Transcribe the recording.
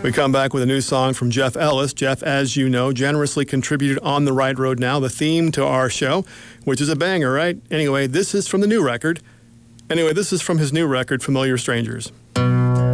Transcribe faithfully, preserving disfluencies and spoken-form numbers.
We come back with a new song from Jeff Ellis. Jeff, as you know, generously contributed On the Right Road Now, the theme to our show, which is a banger, right? Anyway, this is from the new record. Anyway, this is from his new record, Familiar Strangers.